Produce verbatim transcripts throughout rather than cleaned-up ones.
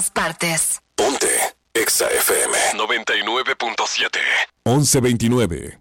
Partes. Ponte Exa F M noventa y nueve punto siete. once veintinueve.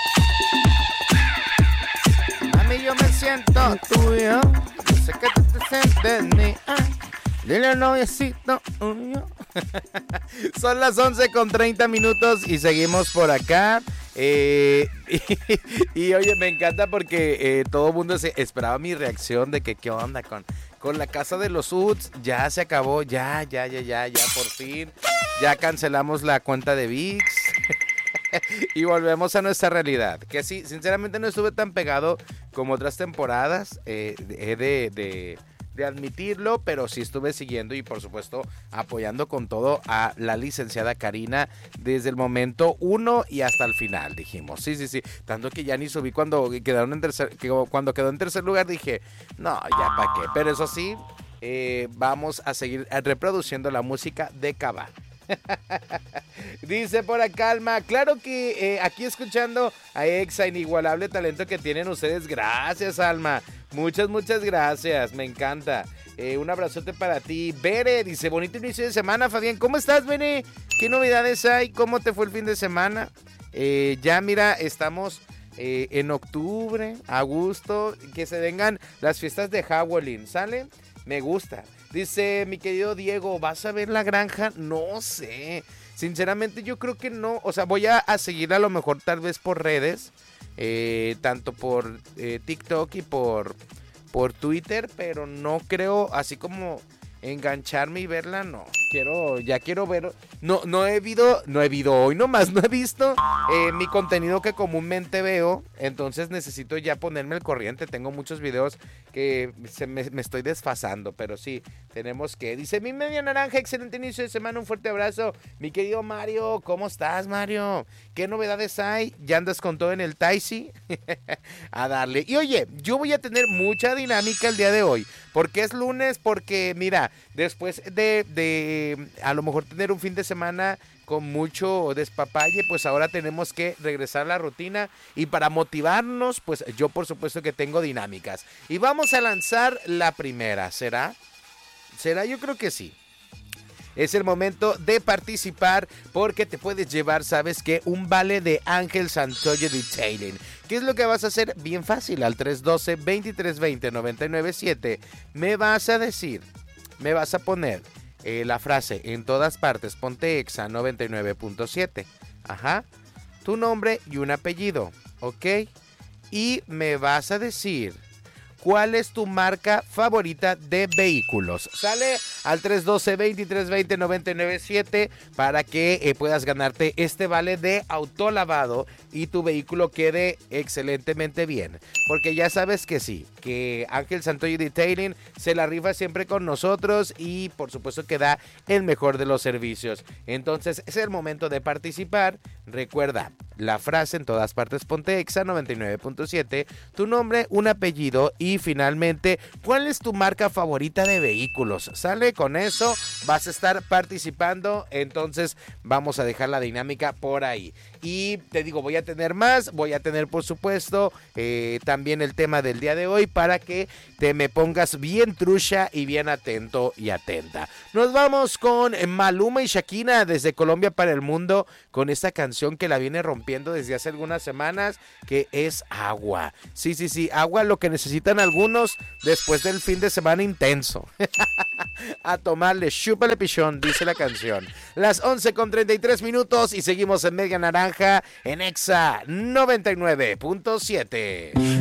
Mami, yo me siento tuyo. Yo sé que tú te sientes mía. Dile al noviecito tuyo. Son las once con treinta minutos y seguimos por acá. Eh, y, y oye, me encanta porque eh, todo el mundo se esperaba mi reacción de que qué onda con, con la casa de los Uds. Ya se acabó, ya, ya, ya, ya, ya, por fin. Ya cancelamos la cuenta de ViX. Y volvemos a nuestra realidad. Que sí, sinceramente no estuve tan pegado como otras temporadas. Eh, de, de, de de admitirlo, pero sí estuve siguiendo y por supuesto apoyando con todo a la licenciada Karina desde el momento uno y hasta el final, dijimos. Sí, sí, sí, tanto que ya ni subí cuando quedaron en tercer, cuando quedó en tercer lugar, dije, no, ya para qué, pero eso sí, eh, vamos a seguir reproduciendo la música de Cava. Dice por acá Alma, claro que eh, aquí escuchando a Exa, inigualable talento que tienen ustedes. Gracias, Alma, muchas, muchas gracias, me encanta. Eh, un abrazote para ti. Bere dice, bonito inicio de semana, Fabián. ¿Cómo estás, Bere? ¿Qué novedades hay? ¿Cómo te fue el fin de semana? Eh, ya mira, estamos eh, en octubre, a gusto, que se vengan las fiestas de Halloween, ¿sale? Me gusta. Dice mi querido Diego, ¿vas a ver La Granja? No sé, sinceramente yo creo que no, o sea, voy a, a seguir a lo mejor tal vez por redes, eh, tanto por eh, TikTok y por, por Twitter, pero no creo así como engancharme y verla, no. Quiero, ya quiero ver, no, no he visto, no he visto hoy nomás, no he visto eh, mi contenido que comúnmente veo, entonces necesito ya ponerme al corriente. Tengo muchos videos que se me, me estoy desfasando, pero sí, tenemos que, dice mi media naranja, excelente inicio de semana, un fuerte abrazo, mi querido Mario. ¿Cómo estás, Mario? ¿Qué novedades hay? ¿Ya andas con todo en el Taisi? A darle. Y oye, yo voy a tener mucha dinámica el día de hoy, porque es lunes, porque mira, después de, de a lo mejor tener un fin de semana con mucho despapalle, pues ahora tenemos que regresar a la rutina, y para motivarnos, pues yo por supuesto que tengo dinámicas, y vamos a lanzar la primera. ¿Será? ¿Será? Yo creo que sí. Es el momento de participar porque te puedes llevar, ¿sabes qué? Un vale de Ángel Santoyo Detailing. ¿Qué es lo que vas a hacer? Bien fácil, al tres uno dos, veintitrés veinte, noventa y nueve siete me vas a decir, me vas a poner Eh, la frase en todas partes, ponte Exa noventa y nueve punto siete. Ajá. Tu nombre y un apellido, ¿ok? Y me vas a decir cuál es tu marca favorita de vehículos. Sale al tres uno dos, veintitrés veinte, noventa y nueve siete para que eh, puedas ganarte este vale de autolavado y tu vehículo quede excelentemente bien. Porque ya sabes que sí, que Ángel Santoyo Detailing se la rifa siempre con nosotros y por supuesto que da el mejor de los servicios. Entonces es el momento de participar. Recuerda la frase en todas partes, ponte Exa noventa y nueve punto siete, tu nombre, un apellido y finalmente cuál es tu marca favorita de vehículos. Sale, con eso vas a estar participando. Entonces vamos a dejar la dinámica por ahí. Y te digo, voy a tener más, voy a tener por supuesto eh, también el tema del día de hoy para que te me pongas bien trucha y bien atento y atenta. Nos vamos con Maluma y Shakira desde Colombia para el mundo con esta canción que la viene rompiendo desde hace algunas semanas, que es Agua. Sí, sí, sí, agua, lo que necesitan algunos después del fin de semana intenso. A tomarle, chúpale pichón, dice la canción. Las once con treinta y tres minutos y seguimos en Media Naranja en Exa noventa y nueve punto siete.